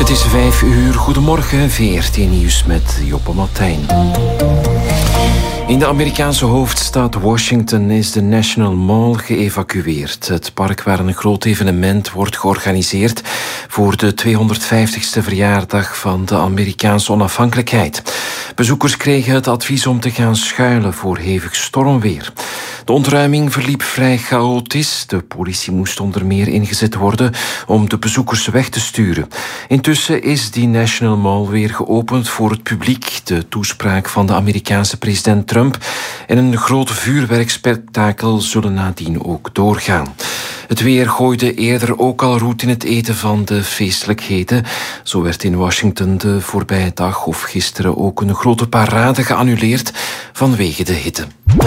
Het is 5 uur. Goedemorgen, VRT Nieuws met Joppe Martijn. In de Amerikaanse hoofdstad Washington is de National Mall geëvacueerd. Het park waar een groot evenement wordt georganiseerd voor de 250ste verjaardag van de Amerikaanse onafhankelijkheid. Bezoekers kregen het advies om te gaan schuilen voor hevig stormweer. De ontruiming verliep vrij chaotisch. De politie moest onder meer ingezet worden om de bezoekers weg te sturen. Intussen is die National Mall weer geopend voor het publiek. De toespraak van de Amerikaanse president Trump en een groot vuurwerkspektakel zullen nadien ook doorgaan. Het weer gooide eerder ook al roet in het eten van de feestelijkheden. Zo werd in Washington de voorbije dag of gisteren ook een grote parade geannuleerd vanwege de hitte.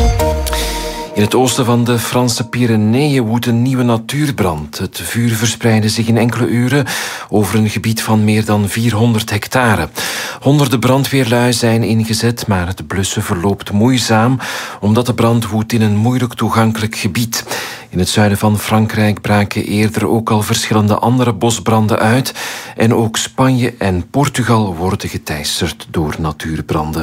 In het oosten van de Franse Pyreneeën woedt een nieuwe natuurbrand. Het vuur verspreidde zich in enkele uren over een gebied van meer dan 400 hectare. Honderden brandweerlui zijn ingezet, maar het blussen verloopt moeizaam, omdat de brand woedt in een moeilijk toegankelijk gebied. In het zuiden van Frankrijk braken eerder ook al verschillende andere bosbranden uit. En ook Spanje en Portugal worden geteisterd door natuurbranden.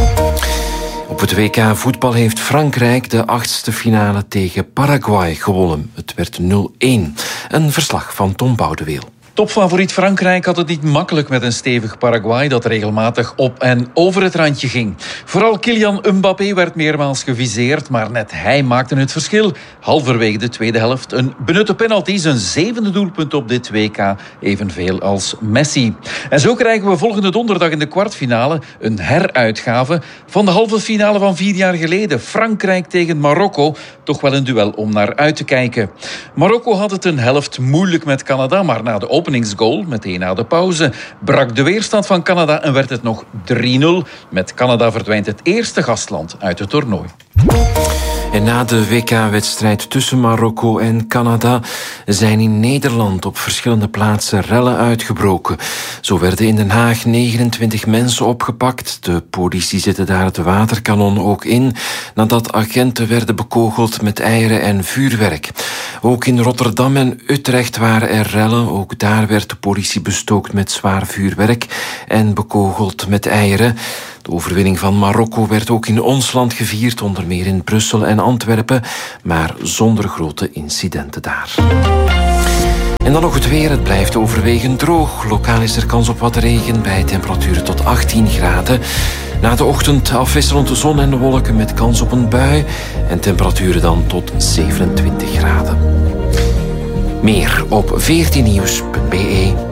Op het WK voetbal heeft Frankrijk de 8e finale tegen Paraguay gewonnen. Het werd 0-1. Een verslag van Tom Boudeweel. Topfavoriet Frankrijk had het niet makkelijk met een stevig Paraguay dat regelmatig op en over het randje ging. Vooral Kylian Mbappé werd meermaals geviseerd, maar net hij maakte het verschil. Halverwege de tweede helft een benutte penalty, zijn 7e doelpunt op dit WK, evenveel als Messi. En zo krijgen we volgende donderdag in de kwartfinale een heruitgave van de halve finale van 4 jaar geleden. Frankrijk tegen Marokko, toch wel een duel om naar uit te kijken. Marokko had het een helft moeilijk met Canada, maar na de openingsgoal, meteen na de pauze, brak de weerstand van Canada en werd het nog 3-0. Met Canada verdwijnt het eerste gastland uit het toernooi. En na de WK-wedstrijd tussen Marokko en Canada zijn in Nederland op verschillende plaatsen rellen uitgebroken. Zo werden in Den Haag 29 mensen opgepakt. De politie zette daar het waterkanon ook in, nadat agenten werden bekogeld met eieren en vuurwerk. Ook in Rotterdam en Utrecht waren er rellen. Ook daar werd de politie bestookt met zwaar vuurwerk en bekogeld met eieren. De overwinning van Marokko werd ook in ons land gevierd, onder meer in Brussel en Antwerpen, maar zonder grote incidenten daar. En dan nog het weer. Het blijft overwegend droog. Lokaal is er kans op wat regen bij temperaturen tot 18 graden. Na de ochtend afwisselend de zon en de wolken met kans op een bui en temperaturen dan tot 27 graden. Meer op 14nieuws.be.